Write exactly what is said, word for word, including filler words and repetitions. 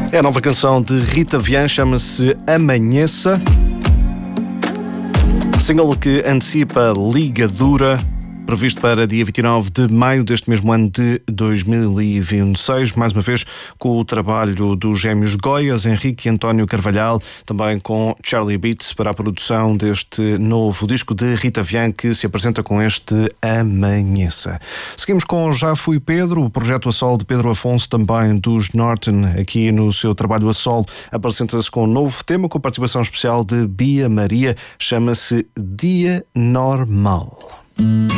É a nova canção de Rita Vian, chama-se Amanheça. Single que antecipa Ligadura, previsto para dia vinte e nove de maio deste mesmo ano de dois mil e vinte e seis, mais uma vez com o trabalho dos gêmeos Goias, Henrique e António Carvalhal, também com Charlie Beats para a produção deste novo disco de Rita Vian, que se apresenta com este Amanheça. Seguimos com Já Fui Pedro, o projeto a solo de Pedro Afonso, também dos Norton, aqui no seu trabalho a solo, apresenta-se com um novo tema, com participação especial de Bia Maria, chama-se Dia Normal.